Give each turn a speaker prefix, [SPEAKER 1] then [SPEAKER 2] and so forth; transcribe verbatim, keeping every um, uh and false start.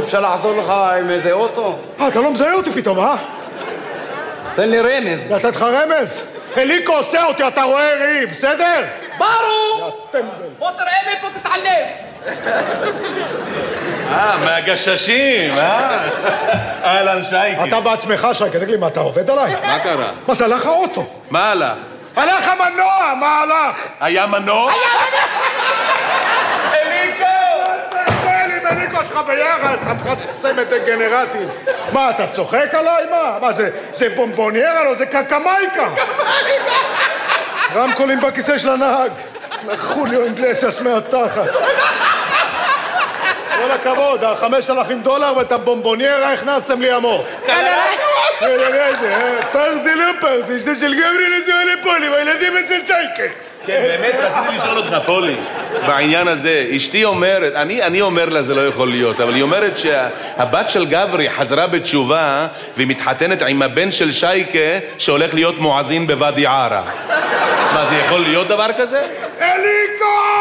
[SPEAKER 1] אפשר לעזור לך עם איזה אוטו?
[SPEAKER 2] אה, אתה לא מזהה אותי פתאום, אה?
[SPEAKER 1] תן לי רמז.
[SPEAKER 2] לתת לך רמז? אליקו עושה אותי, אתה רואה ראי, בסדר?
[SPEAKER 1] ברור! בוא תראה לי פה, תתעלם.
[SPEAKER 3] אה, מהגששים, אה? אהלן שייקי.
[SPEAKER 2] אתה בעצמך, שייקי, תגיד לי, מה, אתה עובד עליי?
[SPEAKER 3] מה קרה?
[SPEAKER 2] מה זה, הלך האוטו?
[SPEAKER 3] מה הלך?
[SPEAKER 2] הלך המנוע, מה הלך?
[SPEAKER 3] היה מנוע? אליקו!
[SPEAKER 2] תן לי, אליקו שלך ביחד, חתיכת סמת דגנרטים. מה, אתה צוחק עליי? מה? מה זה, זה בומבוניירה? לא, זה קקמייקה. רמקולים בכיסא של הנהג. חוליו אינגלסס מהתחת. כל הכבוד, חמשת אלפים דולר ואת הבומבוניירה הכנסתם לי המור. פרזי לא פרזי, זה של גברי נזוהה לפולי, והילדים אצל שייקה.
[SPEAKER 3] כן, באמת רציתי לשאול אותך, פולי, בעניין הזה. אשתי אומרת, אני, אני אומר לה זה לא יכול להיות, אבל היא אומרת שהבת של גברי חזרה בתשובה והיא מתחתנת עם הבן של שייקה שהולך להיות מואזין בוואדי ערה. מה, זה יכול להיות דבר כזה?
[SPEAKER 2] אליקו!